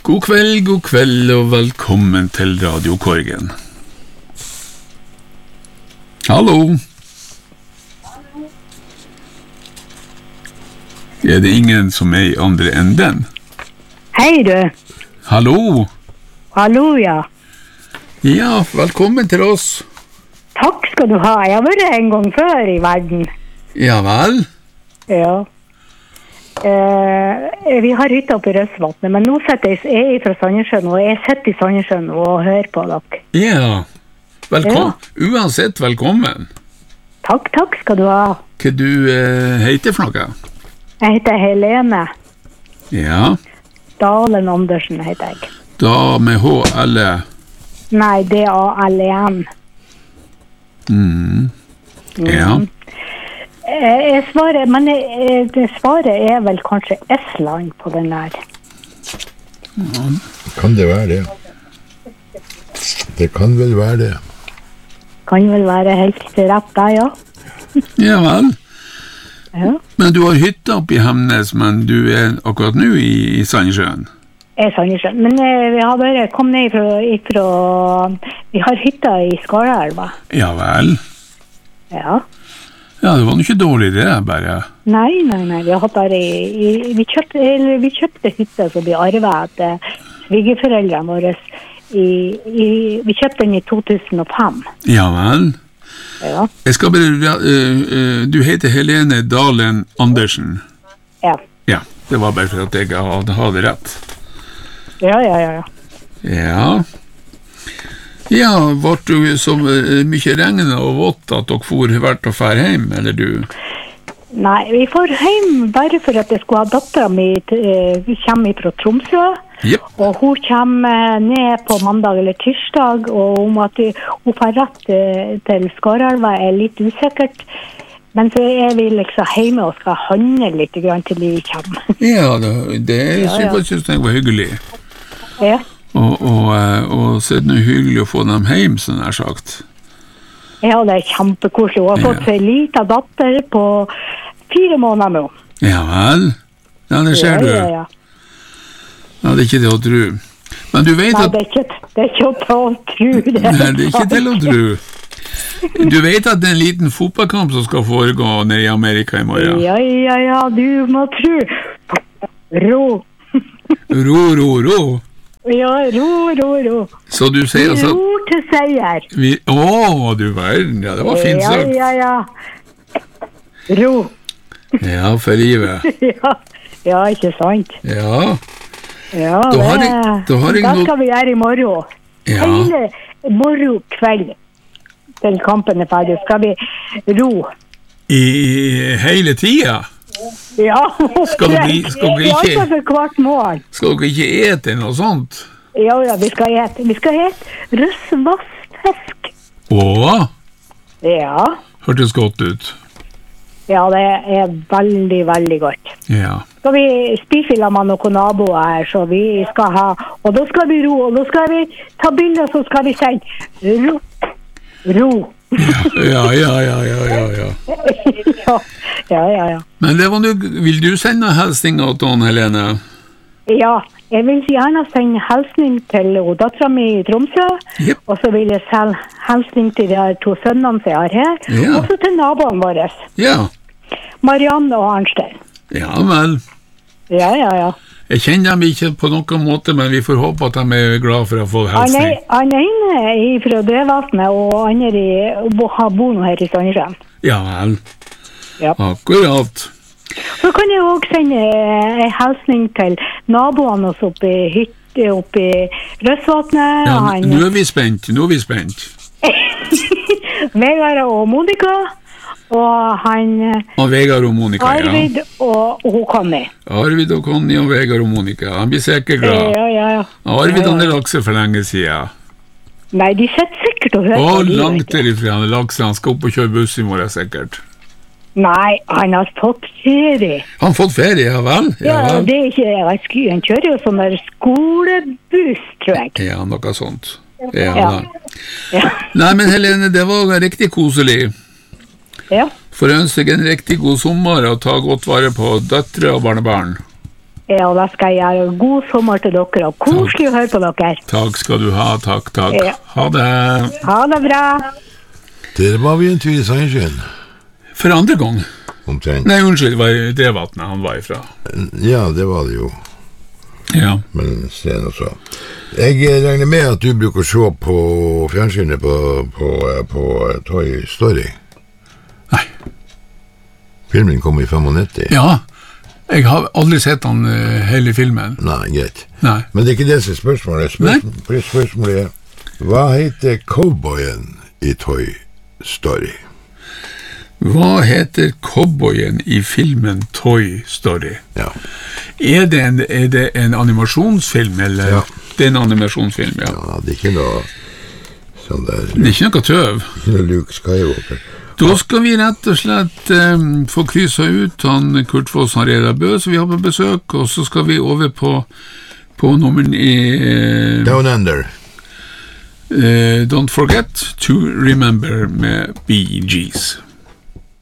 God kveld og velkommen til Radio Korgen. Hallo. Er det ingen som er i andre enden? Hei du. Hallo. Hallo, ja. Ja, velkommen til oss. Takk skal du ha. Jeg har vært en gang før i verden. Ja vel? Ja. Vi har hytta oppe i Røsvatnet, men nå sitter jeg fra Sandnessjøen, og jeg sitter i Sandnessjøen og hører på dere. Ja, velkommen. Ja. Uansett, velkommen. Takk skal du ha. Hva du heter for noe? Jeg heter Helene. Ja. Dalen Andersen heter jeg. Da med H-L-E? Nei, D-A-L-E-N. Ja. Jeg svarer, men det svaret er vel kanskje Estland på den der. Ja. Kan det være det? Det kan vel være det. Kan vel være helt rett der, ja. Ja vel. Ja. Men du har hytta oppe i Hemnes, men du er akkurat nå i Sandnessjøen? Jeg er Sandnessjøen, men vi har bare kommet ned fra vi har hytta i Skarelva. Ja vel. Ja. Ja, det var ikke dårlig det, bare. Nei, vi har hatt der vi kjøpte hytta som vi arvet etter svigerforeldrene våre. Vi kjøpte den i 2005. Ja vel. Ja. Jeg skal bare, du heter Helene Dalen Andersen. Ja. Ja, det var bare for at jeg hadde rett. Ja. Ja. Ja, var du så mye regnet og vått at dere for hvert og fær hjem, eller du? Nei, vi får hjem bare for at jeg skulle ha datteren min, vi kommer fra Tromsø, yep. Og hun kommer ned på mandag eller tirsdag, og om at hun får rett til Skarelva er litt usikkert, men så er vi liksom hjemme og skal handle litt grann til vi kommer. Ja, det synes jeg var hyggelig. Ja. Og så er det noe hyggelig å få dem hjem, sånn her sagt. Ja, det er kjempekoselig. Hun har fått seg en liten datter på 4 måneder nå. Ja vel. Ja, det ser du. Ja. Ja, det er ikke det å tro. Men du vet at... Nei, det er ikke til å tro. Nei, det er ikke til å tro. Du vet at det er en liten fotballkamp som skal foregå nede i Amerika i morgen? Ja, du må tro. Ro. Ro. Ja, ro. Så du sier altså... Ro til seier. Du verden, ja, det var fint sagt. Ja. Ro. Ja, for livet. Ja, ikke sant? Ja. Ja, da skal vi gjøre i morgen. Ja. Hele morgen kveld til kampen er ferdig, skal vi ro. I hele tida? Ja, skal dere ikke ete noe sånt? Ja, vi skal ete. Vi skal ete røsvastfisk. Åh? Ja. Hørtes godt ut. Ja, det er veldig, veldig godt. Ja. Skal vi spise sammen med noen naboer her, så vi skal ha, og da skal vi ro, og da skal vi ta bilder, så skal vi si ro. Ja. Ja. Men det var vil du sende hilsninger til han, Helene? Ja, jeg vil gjerne sende hilsning til datteren min i Tromsø, yep. Og så vil jeg sende hilsning til de 2 sønnene som jeg har her, og så til naboene våre. Ja. Marianne og Arnstein. Ja vel. Ja. Jeg kjenner dem ikke på noen måte, men vi får håpe at de er glad for å få hilsning. Han ene er fra Drøvatnet, og andre bor nå her i Sandnessjøen. Ja vel. Ja. Akkurat. Så kan jeg også sende en hilsning til naboene oppe i Røsvatnet. Ja, nå er vi spent. Vegard og Monika. Og Vegard og Monika, Arvid og Conny. Arvid og Conny og Vegard og Monika. Han blir sikkert glad. Ja. Arvid han er lakse for lenge siden. Nei, de sitter sikkert og hører. Langt derifra han er lakse. Han skal opp og kjøre buss i morgen sikkert. Nei, han har fått ferie. Han har fått ferie, ja vel? Ja, det er ikke, han kjører jo sånn der skolebuss, tror jeg. Ja, noe sånt. Ja. Nei, men Helene, det var riktig koselig. Ja. For å ønske en riktig god sommer og ta godt vare på døtre og barnebarn. Ja, det skal jeg gjøre. God sommer til dere, og koselig å høre på dere. Takk skal du ha, takk. Ja. Ha det. Ha det bra. Der var vi en tur i Sandnessjøen. For andre gang. Omtrent. Nei, unnskyld, det var det vattnet han var ifra. Ja, det var det jo. Ja. Men sen også. Jeg regner med at du bruker å se på fjernsynet på Toy Story. Nei. Filmen kom i 95. Ja, jeg har aldri sett han hele filmen. Nei, greit. Nei. Men det er ikke det som er spørsmålet. Spørsmålet er, hva heter cowboyen i Toy Story? Hva heter cowboyen i filmen Toy Story? Ja. Er det en animasjonsfilm, eller? Ja. Det er en animasjonsfilm, ja. Ja, det er ikke noe sånn der... Det er ikke noe tøv. Ikke noe Luke Skywalker. Da skal vi rett og slett få kryssa ut han Kurt Foss og Reda Bø, som vi har på besøk, og så skal vi over på nummeren i... Down Under. Don't Forget to Remember med Bee Gees.